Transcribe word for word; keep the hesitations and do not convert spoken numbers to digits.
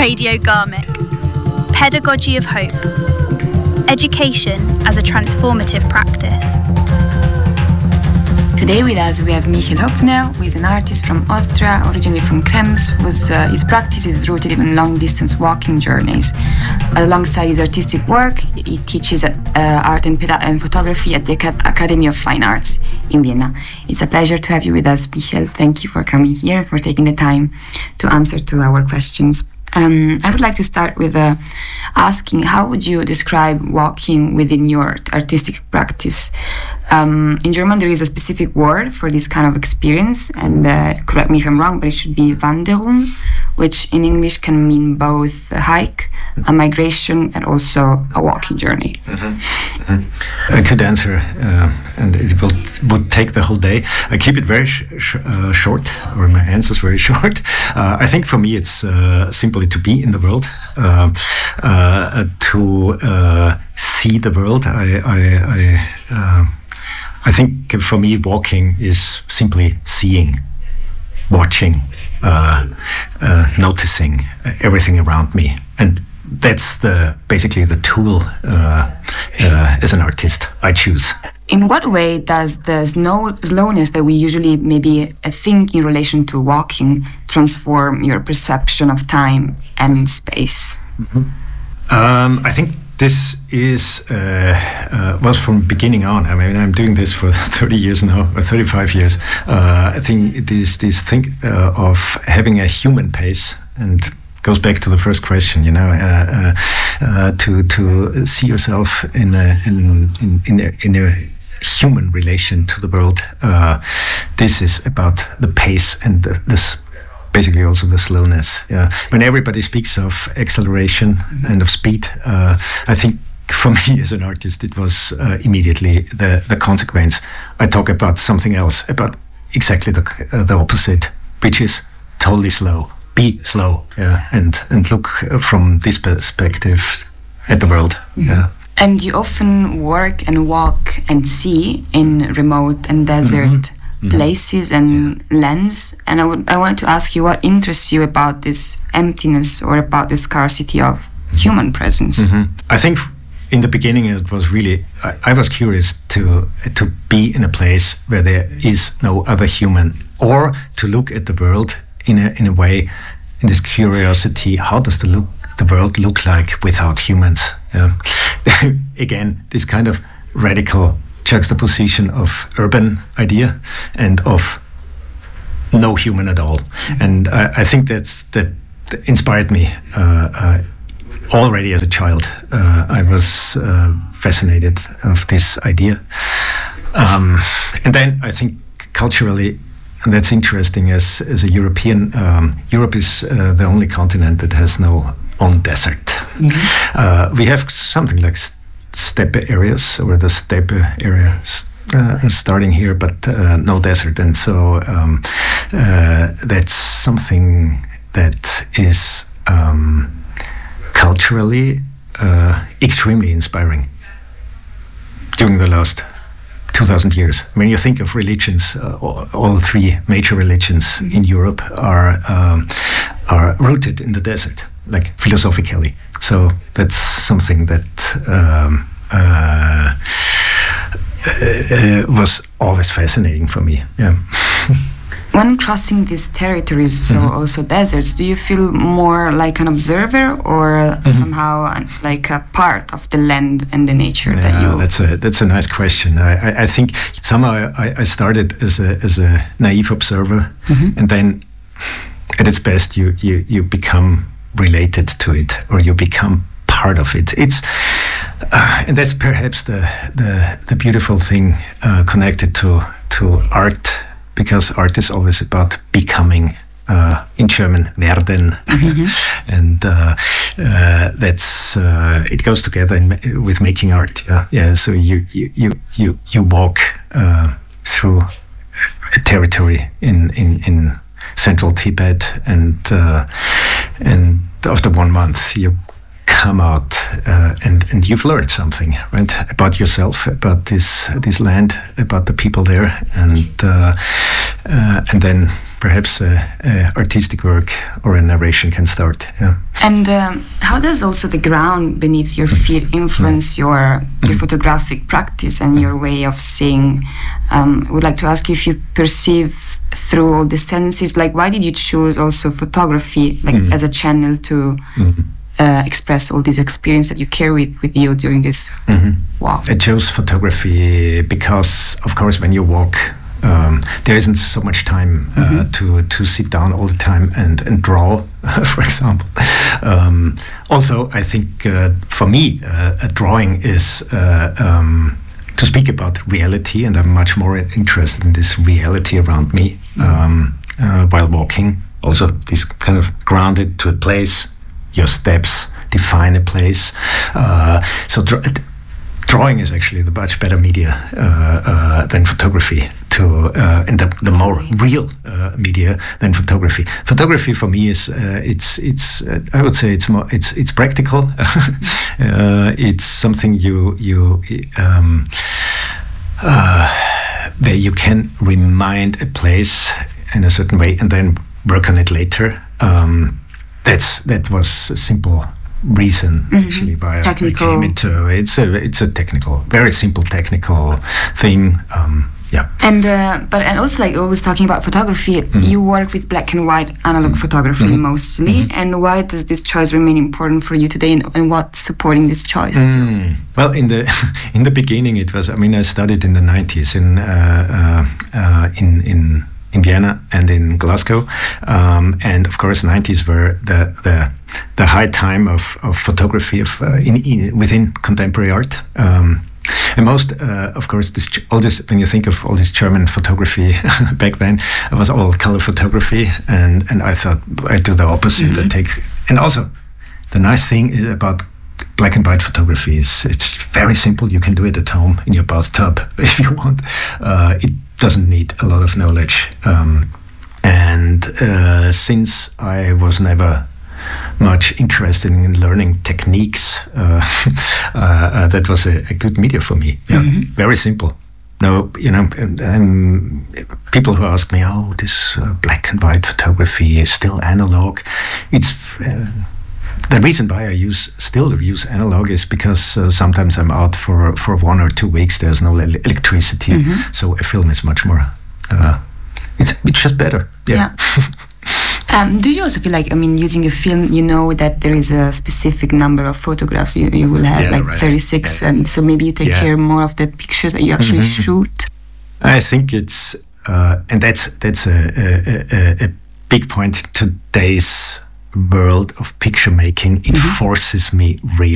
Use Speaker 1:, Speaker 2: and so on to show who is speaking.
Speaker 1: Radio Garmick. Pedagogy of Hope. Education as a transformative practice.
Speaker 2: Today with us we have Michael Höfner, who is an artist from Austria, originally from Krems, whose uh, his practice is rooted in long-distance walking journeys. Alongside his artistic work, he teaches uh, art and, peda- and photography at the Academy of Fine Arts in Vienna. It's a pleasure to have you with us, Michael. Thank you for coming here, for taking the time to answer to our questions. Um, I would like to start with uh, asking, how would you describe walking within your artistic practice? Um, in German, there is a specific word for this kind of experience, and uh, correct me if I'm wrong, but it should be Wanderung, which in English can mean both a hike, a migration, and also a walking journey.
Speaker 3: Mm-hmm. Mm-hmm. I could answer, uh, and it will, would take the whole day. I keep it very sh- sh- uh, short, or my answer is very short. Uh, I think for me it's uh, simply to be in the world, uh, uh, to uh, see the world. I, I, I, uh, I think for me walking is simply seeing, watching, uh, uh, noticing everything around me, and that's the basically the tool uh, uh, as an artist I choose.
Speaker 2: In what way does the snow, slowness that we usually maybe think in relation to walking transform your perception of time and space?
Speaker 3: Mm-hmm. Um, I think this is, uh, uh, well, from beginning on. I mean, I'm doing this for thirty years now, or thirty-five years. Uh, I think it is this thing uh, of having a human pace, and goes back to the first question, you know, uh, uh, uh, to to see yourself in a, in in in a, in a human relation to the world. Uh, this is about the pace and the, this basically also the slowness. Yeah. When everybody speaks of acceleration mm-hmm. and of speed, uh, I think for me as an artist, it was uh, immediately the the consequence. I talk about something else, about exactly the uh, the opposite, which is totally slow. Be slow, yeah, and and look from this perspective at the world. Yeah.
Speaker 2: And you often work and walk and see in remote and desert mm-hmm. places and yeah. lands. And I would I wanted to ask you what interests you about this emptiness or about the scarcity of human presence.
Speaker 3: Mm-hmm. I think in the beginning it was really I, I was curious to to be in a place where there is no other human, or to look at the world in a in a way, in this curiosity, how does the look the world look like without humans? Yeah. Again, this kind of radical juxtaposition of urban idea and of no human at all. Mm-hmm. And I, I think that's that inspired me uh, uh, already as a child. Uh, I was uh, fascinated of this idea, um, and then I think culturally. And that's interesting. As as a European, um, Europe is uh, the only continent that has no own desert. Mm-hmm. Uh, we have something like steppe areas, or the steppe area uh, starting here, but uh, no desert. And so um, uh, that's something that is um, culturally uh, extremely inspiring during the last two thousand years. When you think of religions, uh, all, all three major religions mm-hmm. in Europe are um, are rooted in the desert, like philosophically. So that's something that um, uh, uh, was always fascinating for me. Yeah.
Speaker 2: When crossing these territories, so mm-hmm. also deserts, do you feel more like an observer, or mm-hmm. somehow like a part of the land and the nature
Speaker 3: yeah,
Speaker 2: that you?
Speaker 3: That's a that's a nice question. I, I, I think somehow I, I started as a as a naive observer, mm-hmm. and then at its best you, you you become related to it, or you become part of it. It's uh, and that's perhaps the the the beautiful thing uh, connected to to art. Because art is always about becoming, uh, in German, werden, mm-hmm. and uh, uh, that's uh, it goes together in ma- with making art. Yeah, yeah. So you you you you, you walk uh, through a territory in in, in central Tibet, and uh, and after one month you come out uh, and and you've learned something, right, about yourself, about this this land, about the people there, and uh, uh, and then perhaps uh, uh, artistic work or a narration can start. Yeah.
Speaker 2: And um, how does also the ground beneath your feet influence your your photographic practice and your way of seeing? Um, I would like to ask you if you perceive through all the senses, like why did you choose also photography like mm. as a channel to mm. uh, express all this experience that you carried with you during this mm-hmm. walk?
Speaker 3: I chose photography because, of course, when you walk, Um, there isn't so much time uh, mm-hmm. to to sit down all the time and, and draw, for example. Um, also, I think uh, for me, uh, a drawing is uh, um, to speak about reality, and I'm much more interested in this reality around me mm-hmm. um, uh, while walking. Also, this kind of grounded to a place, your steps define a place. Uh, so. Dr- Drawing is actually the much better media uh, uh, than photography, to uh, and the, the more real uh, media than photography. Photography for me is uh, it's it's uh, I would say it's more it's it's practical. uh, it's something you you um, uh, where you can remind a place in a certain way and then work on it later. Um, that's that was a simple reason mm-hmm. actually why
Speaker 2: technical.
Speaker 3: I came into it's a it's a technical, very simple technical thing. Um, yeah.
Speaker 2: And uh, but and also like always talking about photography, mm-hmm. you work with black and white analog mm-hmm. photography mm-hmm. mostly. Mm-hmm. And why does this choice remain important for you today, and, and what's supporting this choice?
Speaker 3: Mm. Well, in the in the beginning, it was. I mean, I studied in the nineties in uh, uh, uh, in in in Vienna and in Glasgow, um, and of course, nineties were the the the high time of, of photography of uh, in, in within contemporary art. Um, and most, uh, of course, this all this when you think of all this German photography back then, it was all color photography, and, and I thought I'd do the opposite. Mm-hmm. I take and also the nice thing is about black and white photography is it's very simple. You can do it at home in your bathtub if you want. Uh, it doesn't need a lot of knowledge, um, and uh, since I was never much interested in learning techniques, uh, uh, uh, that was a, a good media for me. Yeah, mm-hmm. Very simple. No, you know, um, people who ask me, "Oh, this uh, black and white photography is still analog." It's uh, the reason why I use still use analog is because uh, sometimes I'm out for for one or two weeks. There's no le- electricity, mm-hmm. so a film is much more. Uh, it's it's just better. Yeah.
Speaker 2: yeah. Um, do you also feel like, I mean, using a film, you know that there is a specific number of photographs you, you will have, yeah, like right. thirty-six, yeah. and so maybe you take yeah. care more of the pictures that you actually mm-hmm. shoot?
Speaker 3: I think it's, uh, and that's that's a, a, a, a big point. Today's world of picture making, it mm-hmm. forces me really